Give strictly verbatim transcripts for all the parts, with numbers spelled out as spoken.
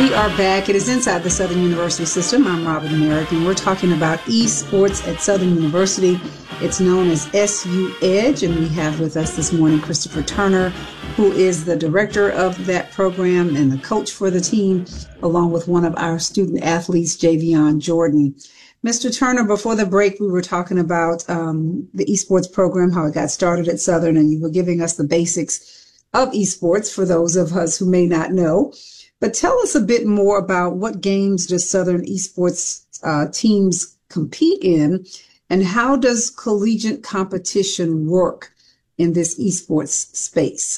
We are back. It is Inside the Southern University System. I'm Robin Merrick, and we're talking about esports at Southern University. It's known as S U Edge, and we have with us this morning Christopher Turner, who is the director of that program and the coach for the team, along with one of our student athletes, Javion Jordan. Mister Turner, before the break, we were talking about um, the esports program, how it got started at Southern, and you were giving us the basics of esports for those of us who may not know. But tell us a bit more about what games does Southern esports uh, teams compete in, and how does collegiate competition work in this esports space?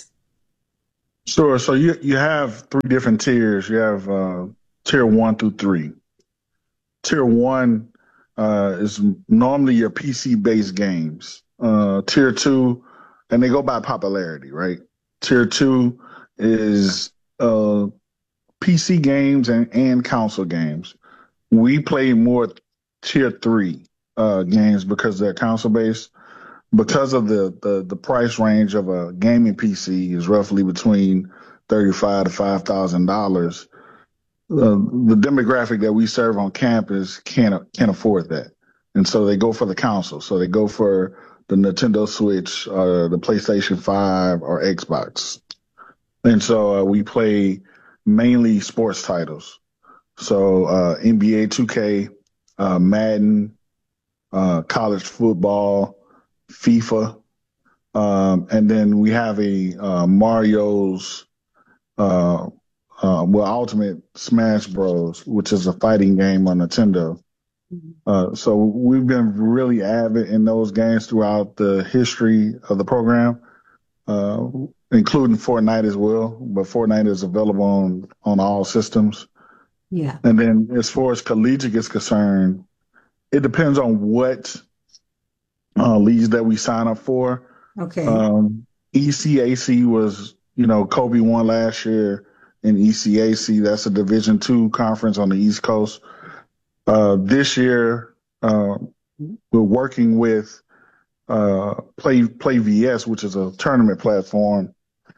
Sure. So you you have three different tiers. You have uh, tier one through three. Tier one uh, is normally your P C-based games. Uh, tier two, and they go by popularity, right? Tier two is uh, P C games and, and console games. We play more tier three uh, games because they're console based. Because of the, the, the price range of a gaming P C is roughly between thirty-five to five thousand dollars. Uh, the demographic that we serve on campus can't can't afford that, and so they go for the console. So they go for the Nintendo Switch, uh, the PlayStation five, or Xbox. And so uh, we play mainly sports titles. So uh, N B A two K, uh, Madden, uh, college football, FIFA, um, and then we have a uh, Mario's, uh, uh, well, Ultimate Smash Bros, which is a fighting game on Nintendo. Uh, so we've been really avid in those games throughout the history of the program, uh, including Fortnite as well. But Fortnite is available on, on all systems. Yeah. And then as far as collegiate is concerned, it depends on what uh, leagues that we sign up for. Okay. Um, E C A C was, you know, Kobe won last year in E C A C. That's a Division two conference on the East Coast. Uh, this year, uh, we're working with uh, Play Play V S, which is a tournament platform.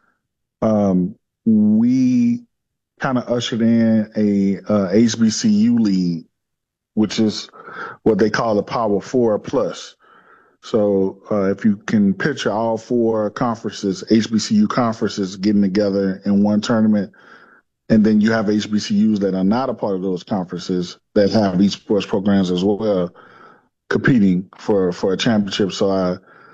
Um, we kind of ushered in a uh, H B C U league, which is what they call the Power Four Plus. So uh, if you can picture all four conferences, H B C U conferences getting together in one tournament, and then you have H B C Us that are not a part of those conferences that have esports programs as well, competing for, for a championship. So I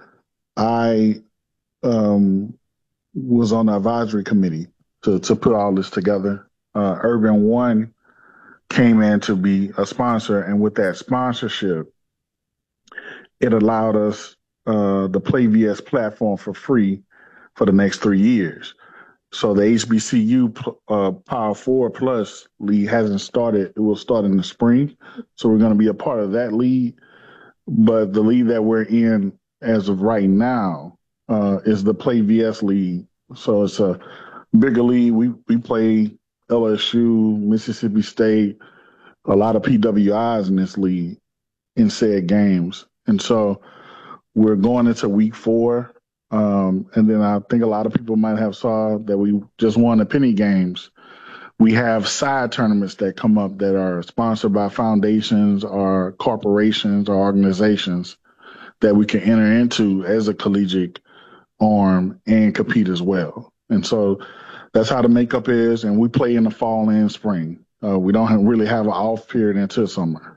I um, was on the advisory committee to, to put all this together. Uh, Urban One came in to be a sponsor, and with that sponsorship, it allowed us uh, the Play V S platform for free for the next three years. So the H B C U uh, Power Four Plus league hasn't started. It will start in the spring. So we're going to be a part of that league. But the league that we're in as of right now uh, is the Play V S league. So it's a bigger league. We, we play L S U, Mississippi State, a lot of P W Is in this league in said games. And so we're going into week four. Um, and then I think a lot of people might have saw that we just won the Penny Games. We have side tournaments that come up that are sponsored by foundations or corporations or organizations that we can enter into as a collegiate arm and compete as well. And so that's how the makeup is. And we play in the fall and spring. Uh, we don't have, really have an off period until summer.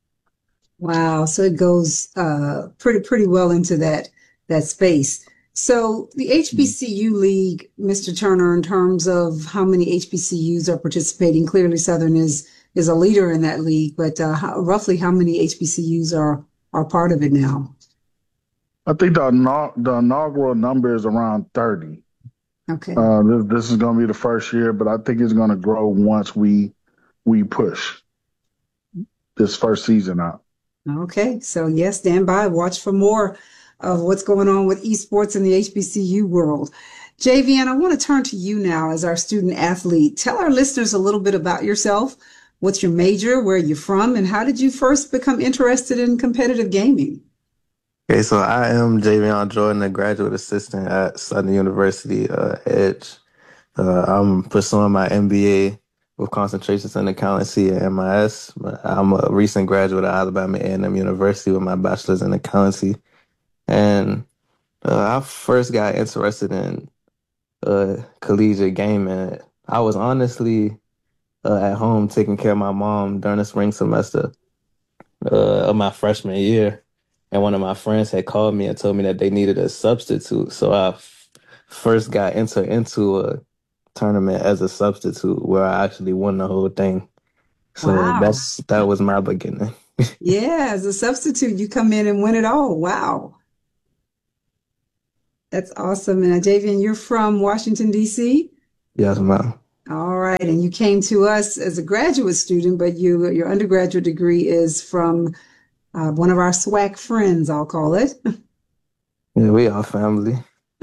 Wow. So it goes uh, pretty pretty well into that that space. So the H B C U League, Mister Turner, in terms of how many H B C Us are participating, clearly Southern is is a leader in that league, but uh, how, roughly how many H B C Us are are part of it now? I think the, the inaugural number is around thirty. Okay. Uh, this, this is going to be the first year, but I think it's going to grow once we we push this first season out. Okay. So yes, stand by, watch for more of what's going on with esports in the H B C U world. Javion, I want to turn to you now as our student athlete. Tell our listeners a little bit about yourself. What's your major? Where are you from? And how did you first become interested in competitive gaming? Okay, so I am Javion Jordan, a graduate assistant at Southern University uh, Edge. Uh, I'm pursuing my M B A with concentrations in accountancy and M I S. I'm a recent graduate of Alabama A and M University with my bachelor's in accountancy. And uh, I first got interested in uh, collegiate gaming. I was honestly uh, at home taking care of my mom during the spring semester uh, of my freshman year. And one of my friends had called me and told me that they needed a substitute. So I f- first got entered into a tournament as a substitute where I actually won the whole thing. So Wow. that's that was my beginning. Yeah, as a substitute, you come in and win it all. Wow. That's awesome. And uh, Javian, you're from Washington, D C? Yes, ma'am. All right. And you came to us as a graduate student, but you your undergraduate degree is from uh, one of our SWAC friends, I'll call it. Yeah, we are family.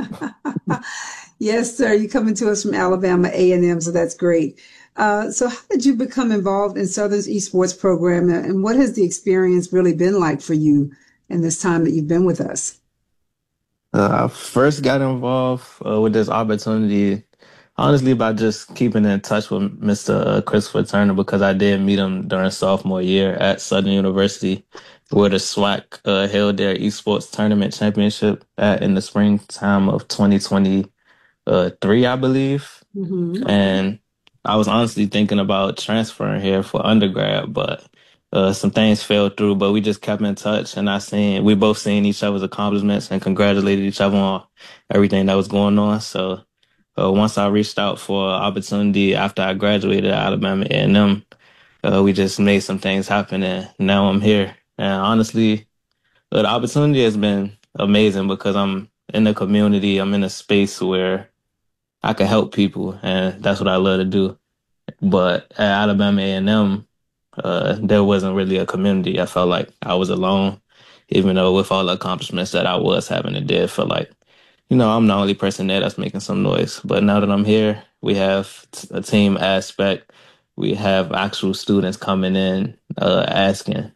Yes, sir. You coming to us from Alabama A and M, so that's great. Uh, so how did you become involved in Southern's esports program, and what has the experience really been like for you in this time that you've been with us? Uh, I first got involved uh, with this opportunity, honestly, by just keeping in touch with Mister uh, Christopher Turner because I did meet him during sophomore year at Southern University, where the SWAC uh, held their esports tournament championship at, in the springtime of twenty twenty-three, I believe. Mm-hmm. And I was honestly thinking about transferring here for undergrad, but uh, some things fell through. But we just kept in touch, and I seen we both seen each other's accomplishments and congratulated each other on everything that was going on. So uh, once I reached out for an opportunity after I graduated at Alabama A and M, uh, we just made some things happen, and now I'm here. And honestly, uh, the opportunity has been amazing because I'm in a community, I'm in a space where I can help people, and that's what I love to do. But at Alabama A and M, uh, there wasn't really a community. I felt like I was alone, even though with all the accomplishments that I was having, it did feel like, you know, I'm the only person there that's making some noise. But now that I'm here, we have t- a team aspect. We have actual students coming in, uh, asking,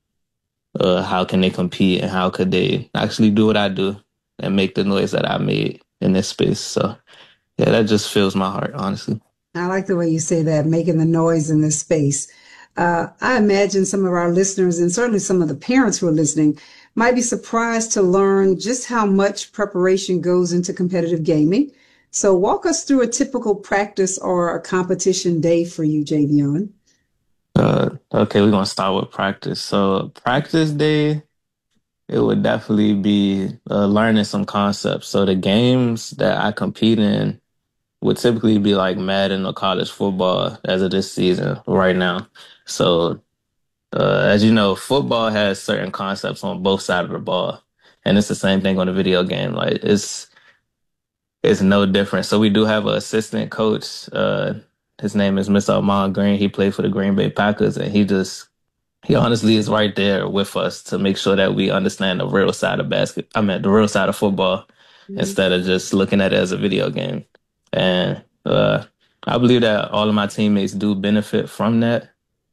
uh, how can they compete and how could they actually do what I do and make the noise that I made in this space. So yeah, that just fills my heart, honestly. I like the way you say that, making the noise in this space. Uh, I imagine some of our listeners and certainly some of the parents who are listening might be surprised to learn just how much preparation goes into competitive gaming. So walk us through a typical practice or a competition day for you, Javion. Uh, okay, we're gonna start with practice. So practice day, it would definitely be uh, learning some concepts. So the games that I compete in would typically be like Madden or college football as of this season right now. So uh, as you know, football has certain concepts on both sides of the ball, and it's the same thing on the video game. Like it's it's no different. So we do have an assistant coach. Uh, his name is Mister Ahman Green. He played for the Green Bay Packers, and he just he honestly is right there with us to make sure that we understand the real side of basket. I mean, the real side of football instead of just looking at it as a video game. And uh, I believe that all of my teammates do benefit from that.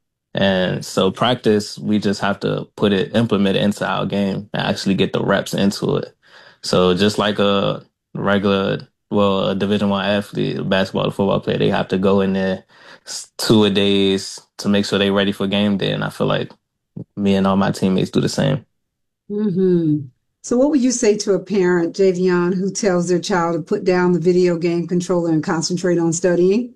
And so practice, we just have to put it, implement it into our game and actually get the reps into it. So just like a regular, well, a Division One athlete, a basketball or football player, they have to go in there two a days to make sure they're ready for game day. And I feel like me and all my teammates do the same. Hmm. So what would you say to a parent, Javion, who tells their child to put down the video game controller and concentrate on studying?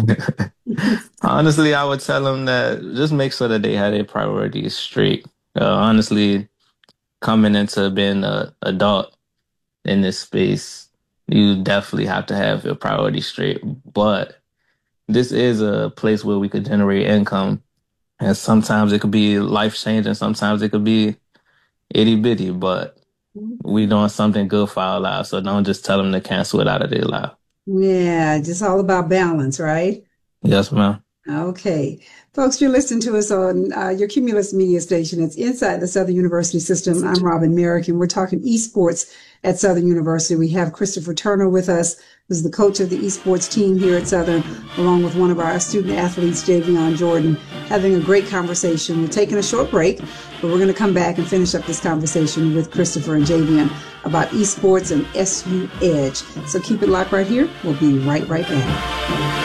Honestly, I would tell them that just make sure that they have their priorities straight. Uh, honestly, coming into being an adult in this space, you definitely have to have your priorities straight. But this is a place where we could generate income. And sometimes it could be life changing, sometimes it could be itty bitty, but we doing something good for our lives. So don't just tell them to cancel it out of their life. Yeah, just all about balance, right? Yes, ma'am. Okay. Folks, you're listening to us on uh, your Cumulus Media Station. It's Inside the Southern University System. I'm Robin Merrick, and we're talking esports at Southern University. We have Christopher Turner with us, who's the coach of the esports team here at Southern, along with one of our student athletes, Javion Jordan, having a great conversation. We're taking a short break, but we're going to come back and finish up this conversation with Christopher and Javion about esports and S U Edge. So keep it locked right here. We'll be right, right back.